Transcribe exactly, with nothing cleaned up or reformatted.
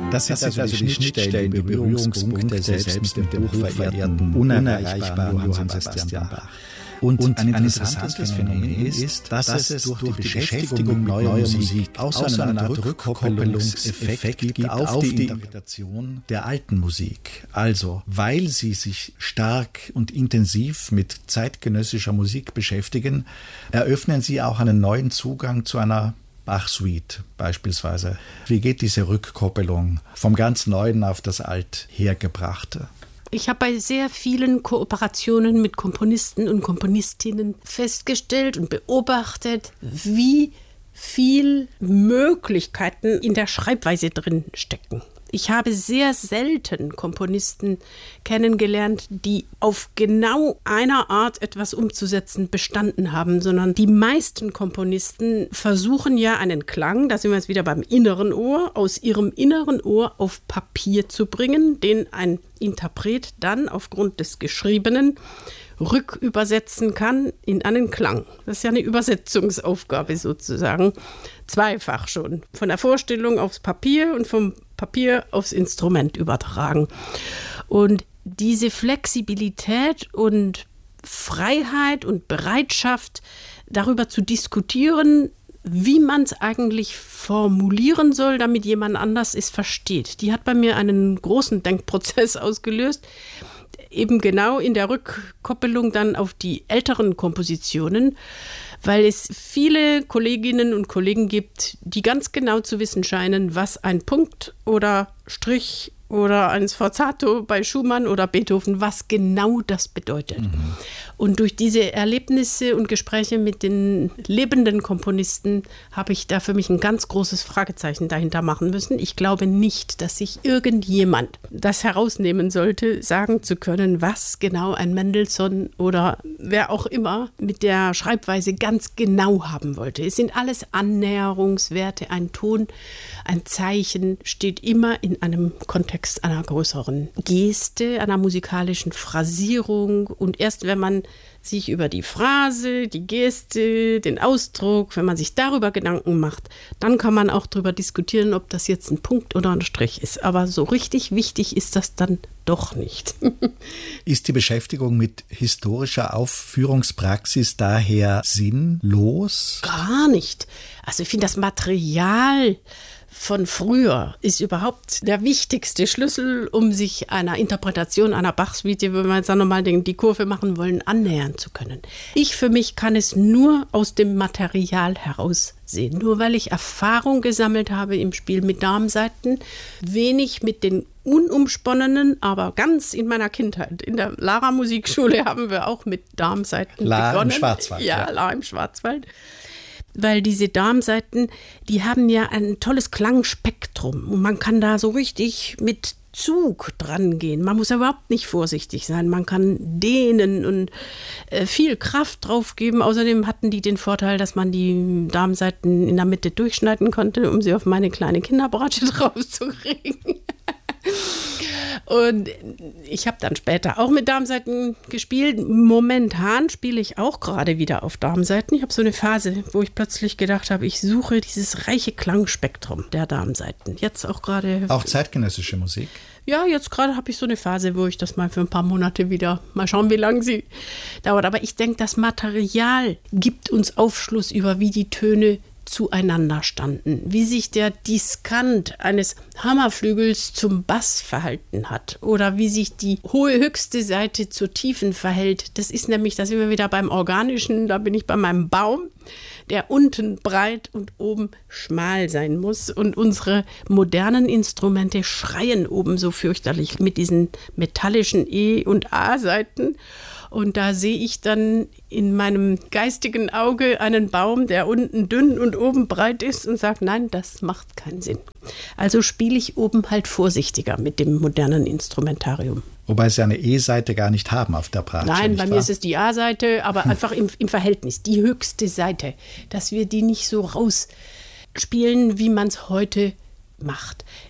Das sind also die Schnittstellen, die Berührungspunkte selbst mit dem hochverehrten, unerreichbaren Johann Sebastian Bach. Und, und ein interessantes Phänomen ist, dass, dass es durch die Beschäftigung mit neuer Musik auch so eine Art Rückkoppelungseffekt gibt auf die Interpretation der alten Musik. Also, weil sie sich stark und intensiv mit zeitgenössischer Musik beschäftigen, eröffnen sie auch einen neuen Zugang zu einer Bach-Suite beispielsweise. Wie geht diese Rückkoppelung vom ganz Neuen auf das Althergebrachte? Ich habe bei sehr vielen Kooperationen mit Komponisten und Komponistinnen festgestellt und beobachtet, wie viel Möglichkeiten in der Schreibweise drin stecken. Ich habe sehr selten Komponisten kennengelernt, die auf genau einer Art etwas umzusetzen bestanden haben, sondern die meisten Komponisten versuchen ja einen Klang, da sind wir jetzt wieder beim inneren Ohr, aus ihrem inneren Ohr auf Papier zu bringen, den ein Interpret dann aufgrund des Geschriebenen rückübersetzen kann in einen Klang. Das ist ja eine Übersetzungsaufgabe sozusagen, zweifach schon. Von der Vorstellung aufs Papier und vom Papier aufs Instrument übertragen. Und diese Flexibilität und Freiheit und Bereitschaft, darüber zu diskutieren, wie man es eigentlich formulieren soll, damit jemand anders es versteht, die hat bei mir einen großen Denkprozess ausgelöst, eben genau in der Rückkoppelung dann auf die älteren Kompositionen, weil es viele Kolleginnen und Kollegen gibt, die ganz genau zu wissen scheinen, was ein Punkt oder Strich oder ein Sforzato bei Schumann oder Beethoven, was genau das bedeutet. Mhm. Und durch diese Erlebnisse und Gespräche mit den lebenden Komponisten habe ich da für mich ein ganz großes Fragezeichen dahinter machen müssen. Ich glaube nicht, dass sich irgendjemand das herausnehmen sollte, sagen zu können, was genau ein Mendelssohn oder wer auch immer mit der Schreibweise ganz genau haben wollte. Es sind alles Annäherungswerte. Ein Ton, ein Zeichen steht immer in einem Kontext einer größeren Geste, einer musikalischen Phrasierung. Und erst wenn man sich über die Phrase, die Geste, den Ausdruck, wenn man sich darüber Gedanken macht, dann kann man auch darüber diskutieren, ob das jetzt ein Punkt oder ein Strich ist. Aber so richtig wichtig ist das dann doch nicht. Ist die Beschäftigung mit historischer Aufführungspraxis daher sinnlos? Gar nicht. Also ich finde das Material von früher ist überhaupt der wichtigste Schlüssel, um sich einer Interpretation einer Bach-Suite, wenn wir jetzt nochmal die Kurve machen wollen, annähern zu können. Ich für mich kann es nur aus dem Material heraus sehen. Nur weil ich Erfahrung gesammelt habe im Spiel mit Darmsaiten, wenig mit den unumsponnenen, aber ganz in meiner Kindheit. In der Lara Musikschule haben wir auch mit Darmsaiten La begonnen. im Schwarzwald. Ja, ja. La im Schwarzwald. Weil diese Darmsaiten, die haben ja ein tolles Klangspektrum und man kann da so richtig mit Zug dran gehen. Man muss ja überhaupt nicht vorsichtig sein. Man kann dehnen und äh, viel Kraft drauf geben. Außerdem hatten die den Vorteil, dass man die Darmsaiten in der Mitte durchschneiden konnte, um sie auf meine kleine Kinderbratsche drauf zu kriegen. Und ich habe dann später auch mit Darmsaiten gespielt. Momentan spiele ich auch gerade wieder auf Darmsaiten. Ich habe so eine Phase, wo ich plötzlich gedacht habe, ich suche dieses reiche Klangspektrum der Darmsaiten. Jetzt auch gerade. Auch zeitgenössische Musik? Ja, jetzt gerade habe ich so eine Phase, wo ich das mal für ein paar Monate wieder, mal schauen, wie lange sie dauert. Aber ich denke, das Material gibt uns Aufschluss über, wie die Töne zueinander standen, wie sich der Diskant eines Hammerflügels zum Bass verhalten hat oder wie sich die hohe höchste Seite zur tiefen verhält. Das ist nämlich, da sind wir wieder beim Organischen, da bin ich bei meinem Baum, der unten breit und oben schmal sein muss. Und unsere modernen Instrumente schreien oben so fürchterlich mit diesen metallischen E- und A-Seiten. Und da sehe ich dann in meinem geistigen Auge einen Baum, der unten dünn und oben breit ist und sage, nein, das macht keinen Sinn. Also spiele ich oben halt vorsichtiger mit dem modernen Instrumentarium. Wobei sie eine E-Seite gar nicht haben auf der Bratsche. Nein, bei wahr? mir ist es die A-Seite, aber einfach im, im Verhältnis, die höchste Seite, dass wir die nicht so rausspielen, wie man es heute macht.